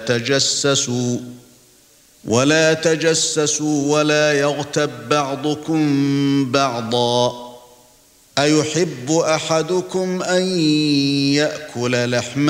تجسسوا ولا يغتب بعضكم بعضا أيحب أحدكم أن يأكل لحم